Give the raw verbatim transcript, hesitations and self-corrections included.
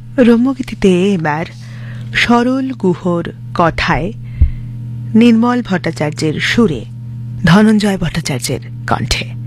রম্যগীতিতে এবার সরল গুহর কথায় নির্মল ভট্টাচার্যের সুরে ধনঞ্জয় ভট্টাচার্যের কণ্ঠে।